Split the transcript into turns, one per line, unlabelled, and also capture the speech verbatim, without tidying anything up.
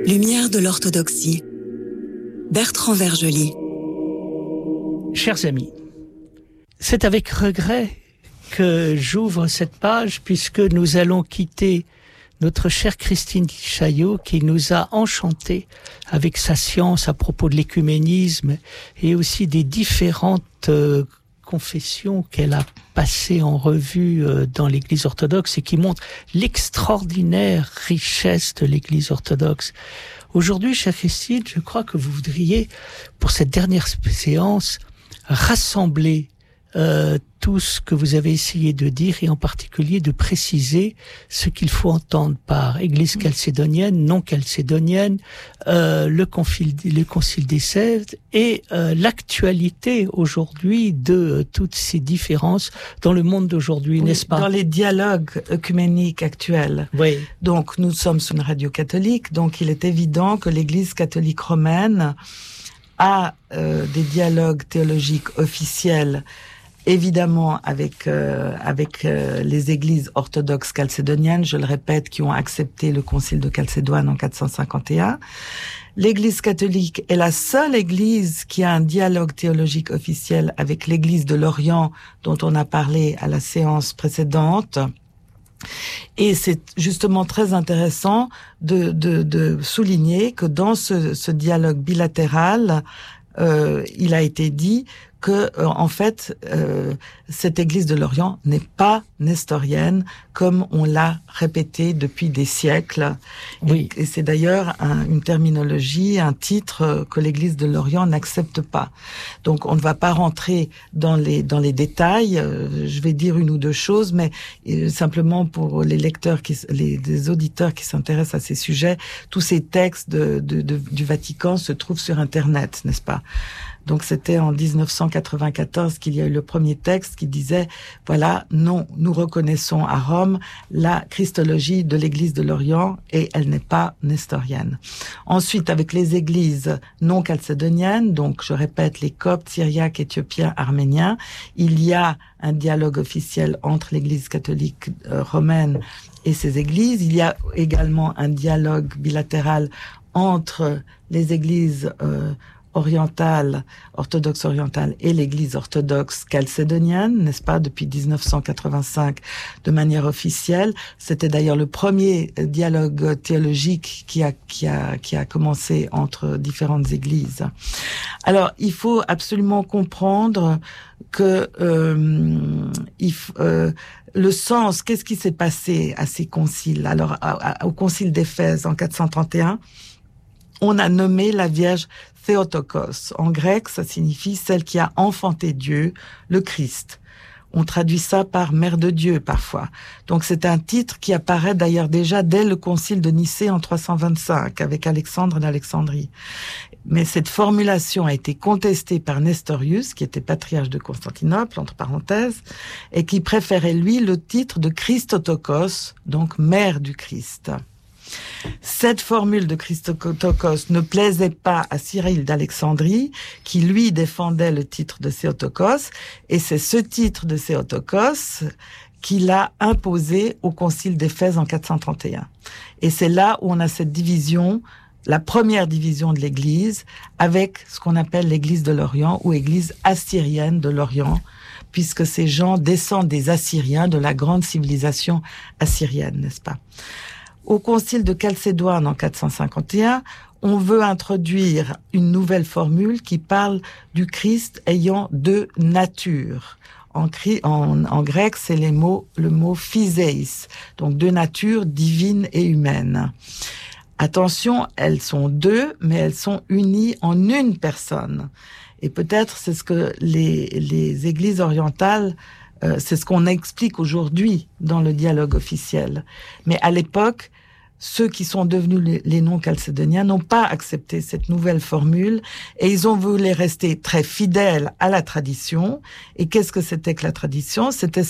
Lumière de l'orthodoxie. Bertrand Vergely.
Chers amis, c'est avec regret que j'ouvre cette page puisque nous allons quitter notre chère Christine Chaillot qui nous a enchantés avec sa science à propos de l'écuménisme et aussi des différentes euh, confessions qu'elle a passées en revue euh, dans l'Église orthodoxe et qui montrent l'extraordinaire richesse de l'Église orthodoxe. Aujourd'hui, chère Christine, je crois que vous voudriez, pour cette dernière séance, rassembler euh, tout ce que vous avez essayé de dire et en particulier de préciser ce qu'il faut entendre par Église chalcédonienne, non chalcédonienne, euh, le, concile, le concile d'Éphèse et euh, l'actualité aujourd'hui de euh, toutes ces différences dans le monde d'aujourd'hui,
oui,
n'est-ce pas?
Dans les dialogues œcuméniques actuels.
Oui.
Donc, nous sommes sur une radio catholique, donc il est évident que l'Église catholique romaine a euh, des dialogues théologiques officiels, évidemment avec euh, avec euh, les églises orthodoxes chalcédoniennes, je le répète, qui ont accepté le concile de Chalcédoine en quatre cent cinquante et un. L'Église catholique est la seule église qui a un dialogue théologique officiel avec l'Église de l'Orient, dont on a parlé à la séance précédente. Et c'est justement très intéressant de, de, de souligner que dans ce, ce dialogue bilatéral, euh, il a été dit que, euh, en fait, euh, cette Église de l'Orient n'est pas nestorienne, comme on l'a répété depuis des siècles.
Oui.
Et, et c'est d'ailleurs un, une terminologie, un titre que l'Église de l'Orient n'accepte pas. Donc, on ne va pas rentrer dans les dans les détails. Euh, je vais dire une ou deux choses, mais euh, simplement pour les lecteurs, qui, les, les auditeurs qui s'intéressent à ces sujets, tous ces textes de, de, de, du Vatican se trouvent sur Internet, n'est-ce pas? Donc c'était en dix-neuf cent quatre-vingt-quatorze qu'il y a eu le premier texte qui disait, voilà, non, nous reconnaissons à Rome la christologie de l'Église de l'Orient et elle n'est pas nestorienne. Ensuite, avec les églises non chalcédoniennes, donc je répète les Coptes, Syriaques, Éthiopiens, Arméniens, il y a un dialogue officiel entre l'Église catholique euh, romaine et ces églises. Il y a également un dialogue bilatéral entre les églises euh, orientale, orthodoxe orientale et l'Église orthodoxe chalcédonienne, n'est-ce pas, depuis dix-neuf cent quatre-vingt-cinq de manière officielle. C'était d'ailleurs le premier dialogue théologique qui a qui a qui a commencé entre différentes églises. Alors, il faut absolument comprendre que euh, il, euh, le sens, qu'est-ce qui s'est passé à ces conciles? Alors, à, à, au concile d'Éphèse en quatre cent trente et un, on a nommé la Vierge Théotokos. En grec, ça signifie celle qui a enfanté Dieu, le Christ. On traduit ça par Mère de Dieu parfois. Donc c'est un titre qui apparaît d'ailleurs déjà dès le concile de Nicée en trois cent vingt-cinq avec Alexandre d'Alexandrie. Mais cette formulation a été contestée par Nestorius, qui était patriarche de Constantinople, entre parenthèses, et qui préférait lui le titre de Christotokos, donc Mère du Christ. Cette formule de Christotokos ne plaisait pas à Cyril d'Alexandrie, qui lui défendait le titre de Théotokos, et c'est ce titre de Théotokos qu'il a imposé au concile d'Éphèse en quatre cent trente et un. Et c'est là où on a cette division, la première division de l'Église, avec ce qu'on appelle l'Église de l'Orient ou Église assyrienne de l'Orient, puisque ces gens descendent des Assyriens, de la grande civilisation assyrienne, n'est-ce pas? Au concile de Chalcédoine en quatre cent cinquante et un, on veut introduire une nouvelle formule qui parle du Christ ayant deux natures. En, en, en grec, c'est les mots, le mot physeis, donc deux natures divines et humaines. Attention, elles sont deux, mais elles sont unies en une personne. Et peut-être c'est ce que les, les églises orientales Euh, c'est ce qu'on explique aujourd'hui dans le dialogue officiel. Mais à l'époque, ceux qui sont devenus les, les non-chalcédoniens n'ont pas accepté cette nouvelle formule et ils ont voulu rester très fidèles à la tradition. Et qu'est-ce que c'était que la tradition? C'était